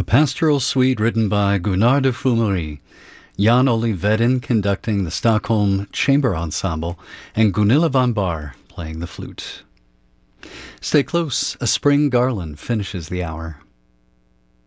A pastoral suite written by Gunnar de Fumery, Jan Ole Vedin conducting the Stockholm Chamber Ensemble, and Gunilla von Bahr playing the flute. Stay close, A Spring Garland finishes the hour.